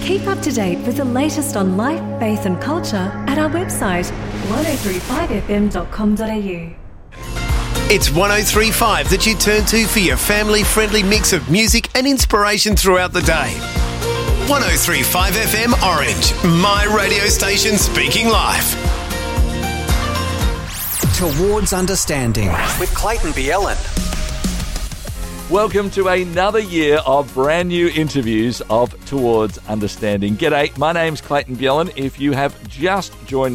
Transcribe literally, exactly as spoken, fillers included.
Keep up to date with the latest on life, faith and culture at our website one oh three five f m dot com dot a u. It's one oh three point five that you turn to for your family-friendly mix of music and inspiration throughout the day. one oh three point five F M Orange, my radio station speaking live. Towards Understanding with Clayton Bielen. Welcome to another year of brand new interviews of Towards Understanding. G'day, my name's Clayton Bielen. If you have just joined